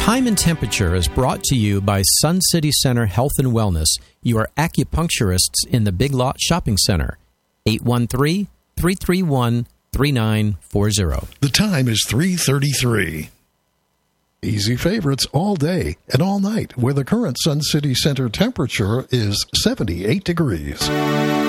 Time and Temperature is brought to you by Sun City Center Health and Wellness, your acupuncturists in the Big Lot Shopping Center. 813-331-3940. The time is 3:33. Easy favorites all day and all night, where the current Sun City Center temperature is 78 degrees.